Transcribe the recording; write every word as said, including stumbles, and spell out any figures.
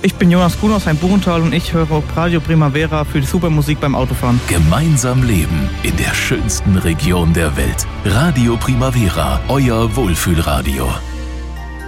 Ich bin Jonas Kuhn aus Heimbuchental und ich höre Radio Primavera für die super Musik beim Autofahren. Gemeinsam leben in der schönsten Region der Welt. Radio Primavera, euer Wohlfühlradio.